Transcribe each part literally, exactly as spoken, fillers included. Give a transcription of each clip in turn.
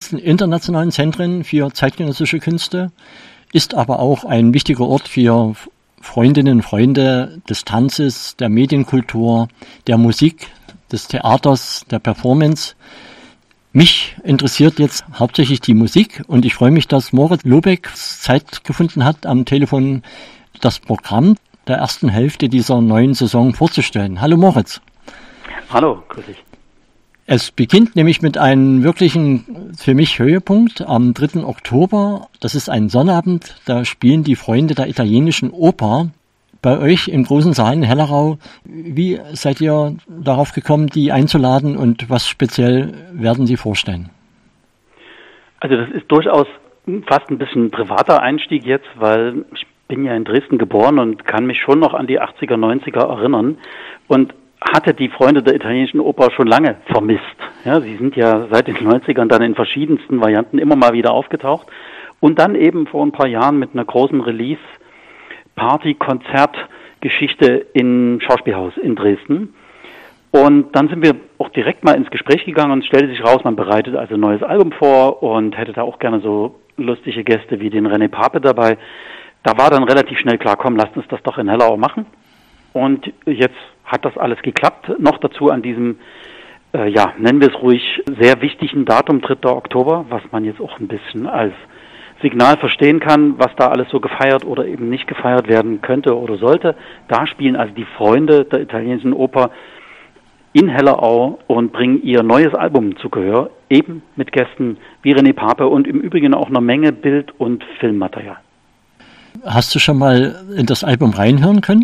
wichtigsten internationalen Zentren für zeitgenössische Künste, ist aber auch ein wichtiger Ort für Freundinnen und Freunde des Tanzes, der Medienkultur, der Musik, des Theaters, der Performance. Mich interessiert jetzt hauptsächlich die Musik und ich freue mich, dass Moritz Lobeck Zeit gefunden hat, am Telefon das Programm der ersten Hälfte dieser neuen Saison vorzustellen. Hallo Moritz. Hallo, grüß dich. Es beginnt nämlich mit einem wirklichen, für mich, Höhepunkt am dritten Oktober. Das ist ein Sonnabend, da spielen die Freunde der italienischen Oper bei euch im großen Saal in Hellerau. Wie seid ihr darauf gekommen, die einzuladen und was speziell werden sie vorstellen? Also das ist durchaus fast ein bisschen ein privater Einstieg jetzt, weil ich bin ja in Dresden geboren und kann mich schon noch an die achtziger, neunziger erinnern und hatte die Freunde der italienischen Oper schon lange vermisst. Ja, sie sind ja seit den neunzigern dann in verschiedensten Varianten immer mal wieder aufgetaucht und dann eben vor ein paar Jahren mit einer großen Release Party, Konzert, Geschichte im Schauspielhaus in Dresden. Und dann sind wir auch direkt mal ins Gespräch gegangen und es stellte sich raus, man bereitet also ein neues Album vor und hätte da auch gerne so lustige Gäste wie den René Pape dabei. Da war dann relativ schnell klar, komm, lasst uns das doch in Hellerau machen. Und jetzt hat das alles geklappt. Noch dazu an diesem, äh, ja, nennen wir es ruhig, sehr wichtigen Datum, dritter Oktober, was man jetzt auch ein bisschen als Signal verstehen kann, was da alles so gefeiert oder eben nicht gefeiert werden könnte oder sollte. Da spielen also die Freunde der italienischen Oper in Hellerau und bringen ihr neues Album zu Gehör, eben mit Gästen wie René Pape und im Übrigen auch eine Menge Bild- und Filmmaterial. Hast du schon mal in das Album reinhören können?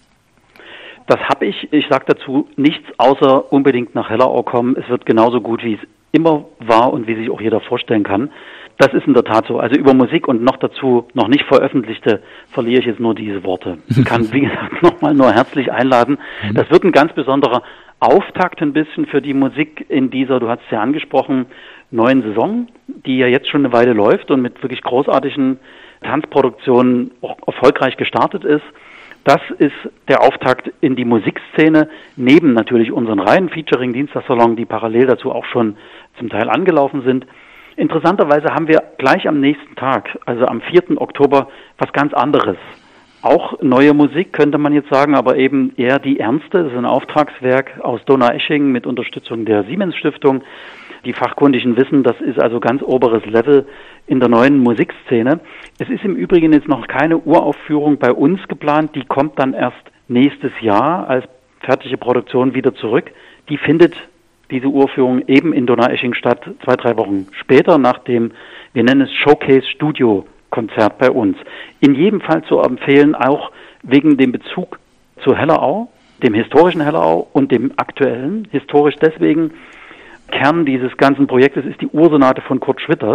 Das habe ich. Ich sage dazu nichts, außer unbedingt nach Hellerau kommen. Es wird genauso gut, wie es immer war und wie sich auch jeder vorstellen kann. Das ist in der Tat so. Also über Musik und noch dazu noch nicht veröffentlichte verliere ich jetzt nur diese Worte. Ich kann, wie gesagt, nochmal nur herzlich einladen. Das wird ein ganz besonderer Auftakt ein bisschen für die Musik in dieser, du hast es ja angesprochen, neuen Saison, die ja jetzt schon eine Weile läuft und mit wirklich großartigen Tanzproduktionen auch erfolgreich gestartet ist. Das ist der Auftakt in die Musikszene, neben natürlich unseren Reihen Featuring Dienstagssalon, die parallel dazu auch schon zum Teil angelaufen sind. Interessanterweise haben wir gleich am nächsten Tag, also am vierten Oktober, was ganz anderes. Auch neue Musik, könnte man jetzt sagen, aber eben eher die ernste. Das ist ein Auftragswerk aus Donaueschingen mit Unterstützung der Siemens Stiftung. Die Fachkundigen wissen, das ist also ganz oberes Level in der neuen Musikszene. Es ist im Übrigen jetzt noch keine Uraufführung bei uns geplant. Die kommt dann erst nächstes Jahr als fertige Produktion wieder zurück. Die findet diese Uraufführung eben in Donaueschingen statt, zwei, drei Wochen später, nach dem, wir nennen es Showcase Studio Konzert bei uns. In jedem Fall zu empfehlen, auch wegen dem Bezug zu Hellerau, dem historischen Hellerau und dem aktuellen. Historisch deswegen, Kern dieses ganzen Projektes ist die Ursonate von Kurt Schwitters,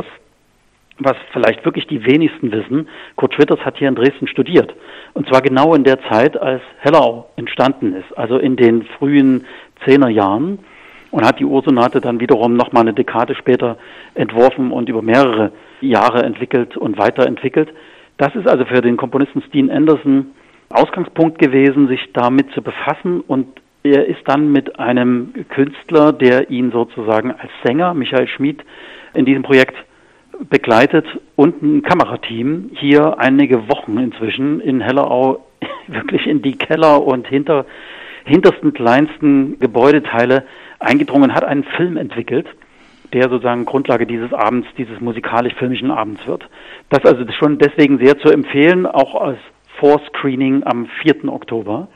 was vielleicht wirklich die wenigsten wissen. Kurt Schwitters hat hier in Dresden studiert. Und zwar genau in der Zeit, als Hellerau entstanden ist, also in den frühen Zehner Jahren. Und hat die Ursonate dann wiederum nochmal eine Dekade später entworfen und über mehrere Jahre entwickelt und weiterentwickelt. Das ist also für den Komponisten Steen Anderson Ausgangspunkt gewesen, sich damit zu befassen. Und er ist dann mit einem Künstler, der ihn sozusagen als Sänger, Michael Schmid, in diesem Projekt begleitet und ein Kamerateam hier einige Wochen inzwischen in Hellerau wirklich in die Keller und hinter, hintersten, kleinsten Gebäudeteile eingedrungen, hat einen Film entwickelt, der sozusagen Grundlage dieses Abends, dieses musikalisch-filmischen Abends wird. Das also schon deswegen sehr zu empfehlen, auch als Vorscreening am vierten Oktober.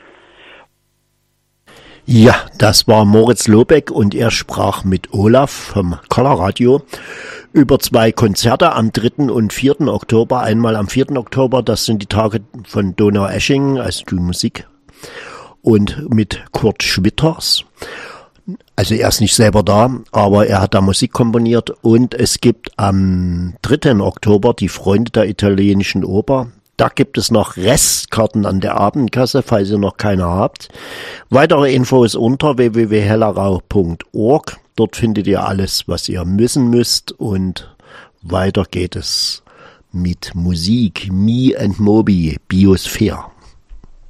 Ja, das war Moritz Lobeck und er sprach mit Olaf vom Colorradio über zwei Konzerte am dritten und vierten Oktober. Einmal am vierten Oktober, das sind die Tage von Donaueschingen, also die Musik, und mit Kurt Schwitters. Also er ist nicht selber da, aber er hat da Musik komponiert. Und es gibt am dritten Oktober die Freunde der italienischen Oper. Da gibt es noch Restkarten an der Abendkasse, falls ihr noch keine habt. Weitere Infos unter w w w punkt hellerau punkt org. Dort findet ihr alles, was ihr wissen müsst. Und weiter geht es mit Musik. Me and Moby, Biosphäre.